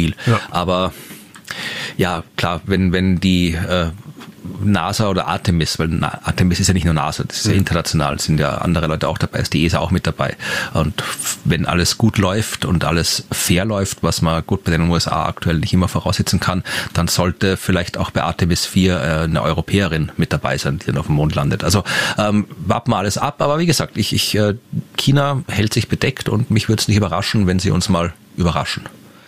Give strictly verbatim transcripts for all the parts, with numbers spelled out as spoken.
viel. Ja. Aber ja, klar, wenn, wenn die äh, NASA oder Artemis, weil Artemis ist ja nicht nur NASA, das ist ja international, sind ja andere Leute auch dabei, ist die E S A auch mit dabei. Und wenn alles gut läuft und alles fair läuft, was man gut bei den U S A aktuell nicht immer voraussetzen kann, dann sollte vielleicht auch bei Artemis vier äh, eine Europäerin mit dabei sein, die dann auf dem Mond landet. Also ähm, warten wir alles ab, aber wie gesagt, ich, ich, äh, China hält sich bedeckt und mich würde es nicht überraschen, wenn sie uns mal überraschen.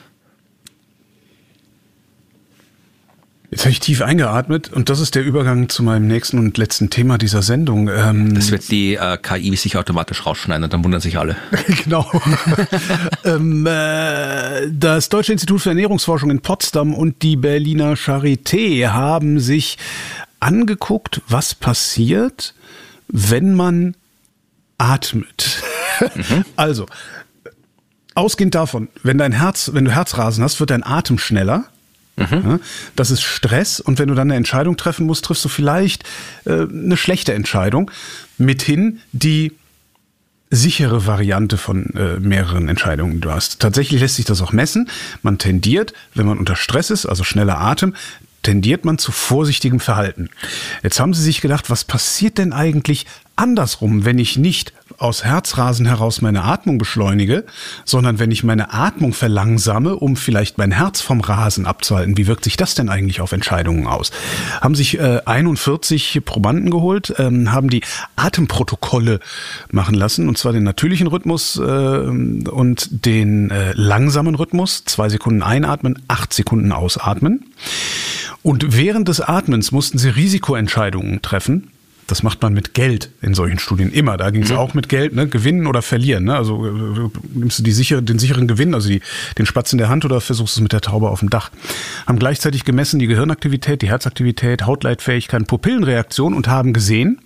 Jetzt habe ich tief eingeatmet und das ist der Übergang zu meinem nächsten und letzten Thema dieser Sendung. Ähm das wird die äh, K I sich automatisch rausschneiden und dann wundern sich alle. Genau. ähm, äh, das Deutsche Institut für Ernährungsforschung in Potsdam und die Berliner Charité haben sich angeguckt, was passiert, wenn man atmet. Mhm. Also, ausgehend davon, wenn dein Herz, wenn du Herzrasen hast, wird dein Atem schneller. Mhm. Ja, das ist Stress und wenn du dann eine Entscheidung treffen musst, triffst du vielleicht äh, eine schlechte Entscheidung. Mithin die sichere Variante von äh, mehreren Entscheidungen, die du hast. Tatsächlich lässt sich das auch messen. Man tendiert, wenn man unter Stress ist, also schneller Atem, tendiert man zu vorsichtigem Verhalten. Jetzt haben sie sich gedacht, was passiert denn eigentlich andersrum, wenn ich nicht aus Herzrasen heraus meine Atmung beschleunige, sondern wenn ich meine Atmung verlangsame, um vielleicht mein Herz vom Rasen abzuhalten. Wie wirkt sich das denn eigentlich auf Entscheidungen aus? Haben sich äh, einundvierzig Probanden geholt, ähm, haben die Atemprotokolle machen lassen, und zwar den natürlichen Rhythmus äh, und den äh, langsamen Rhythmus. Zwei Sekunden einatmen, acht Sekunden ausatmen. Und während des Atmens mussten sie Risikoentscheidungen treffen. Das macht man mit Geld in solchen Studien immer. Da ging es mhm. auch mit Geld, ne? Gewinnen oder verlieren. Ne? Also äh, nimmst du die sichere, den sicheren Gewinn, also die, den Spatz in der Hand, oder versuchst es mit der Taube auf dem Dach. Haben gleichzeitig gemessen die Gehirnaktivität, die Herzaktivität, Hautleitfähigkeit, Pupillenreaktion und haben gesehen,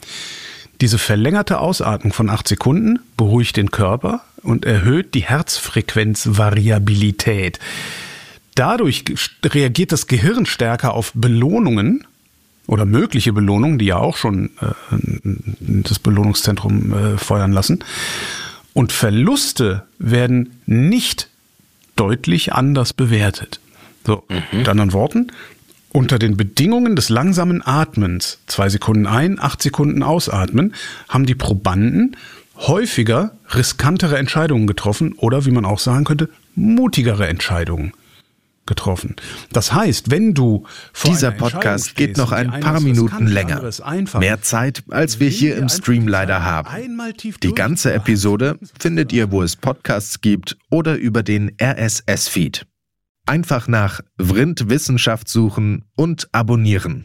diese verlängerte Ausatmung von acht Sekunden beruhigt den Körper und erhöht die Herzfrequenzvariabilität. Dadurch reagiert das Gehirn stärker auf Belohnungen oder mögliche Belohnungen, die ja auch schon äh, das Belohnungszentrum äh, feuern lassen. Und Verluste werden nicht deutlich anders bewertet. So, mhm. mit anderen Worten, unter den Bedingungen des langsamen Atmens, zwei Sekunden ein, acht Sekunden ausatmen, haben die Probanden häufiger riskantere Entscheidungen getroffen oder, wie man auch sagen könnte, mutigere Entscheidungen getroffen. Das heißt, wenn du vor Dieser Podcast geht noch ein paar Minuten länger. Mehr Zeit, als wir hier im Stream leider haben. Die ganze Episode findet ihr, wo es Podcasts gibt oder über den R S S-Feed. Einfach nach Vrind Wissenschaft suchen und abonnieren.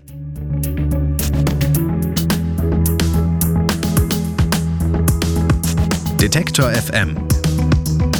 Detektor F M.